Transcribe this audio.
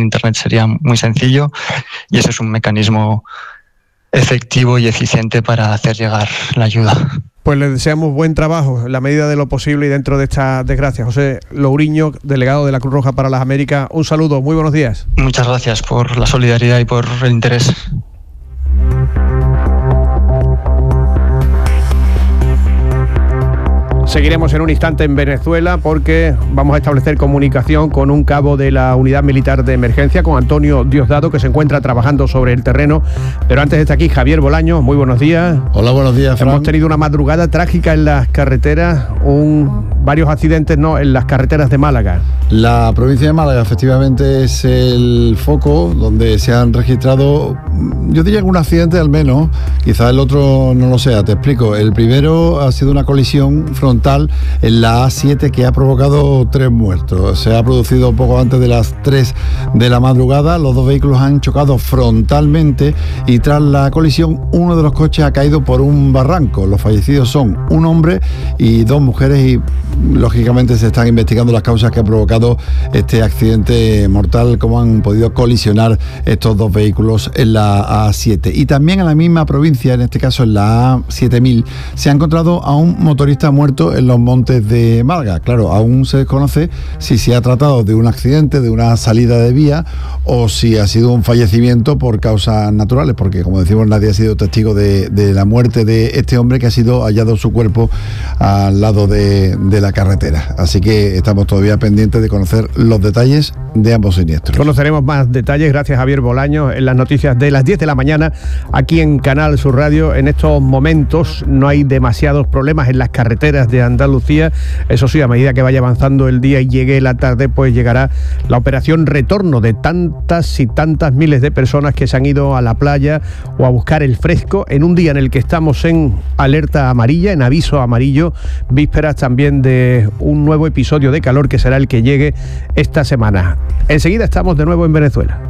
internet sería muy sencillo, y ese es un mecanismo efectivo y eficiente para hacer llegar la ayuda. Pues le deseamos buen trabajo en la medida de lo posible y dentro de esta desgracia. José Louriño, delegado de la Cruz Roja para las Américas, un saludo, muy buenos días. Muchas gracias por la solidaridad y por el interés. Seguiremos en un instante en Venezuela porque vamos a establecer comunicación con un cabo de la Unidad Militar de Emergencia, con Antonio Diosdado, que se encuentra trabajando sobre el terreno. Pero antes está aquí Javier Bolaños. Muy buenos días. Hola, buenos días, Fran. Hemos tenido una madrugada trágica en las carreteras, varios accidentes en las carreteras de Málaga. La provincia de Málaga efectivamente es el foco donde se han registrado, yo diría que un accidente al menos, quizás el otro no lo sea, te explico. El primero ha sido una colisión frontal en la A7 que ha provocado 3 muertos. Se ha producido poco antes de las 3 de la madrugada. Los 2 vehículos han chocado frontalmente y tras la colisión uno de los coches ha caído por un barranco. Los fallecidos son un hombre y 2 mujeres y lógicamente se están investigando las causas que han provocado este accidente mortal, cómo han podido colisionar estos 2 vehículos en la A7. Y también en la misma provincia, en este caso en la A7000, se ha encontrado a un motorista muerto en los montes de Málaga. Claro, aún se desconoce si se ha tratado de un accidente, de una salida de vía, o si ha sido un fallecimiento por causas naturales, porque como decimos, nadie ha sido testigo de la muerte de este hombre, que ha sido hallado su cuerpo al lado de la carretera. Así que estamos todavía pendientes de conocer los detalles de ambos siniestros. Conoceremos más detalles gracias a Javier Bolaños en las noticias de las 10 de la mañana aquí en Canal Sur Radio. En estos momentos no hay demasiados problemas en las carreteras de Andalucía. Eso sí, a medida que vaya avanzando el día y llegue la tarde, pues llegará la operación retorno de tantas y tantas miles de personas que se han ido a la playa o a buscar el fresco en un día en el que estamos en alerta amarilla, en aviso amarillo, vísperas también de un nuevo episodio de calor que será el que llegue esta semana. Enseguida estamos de nuevo en Venezuela.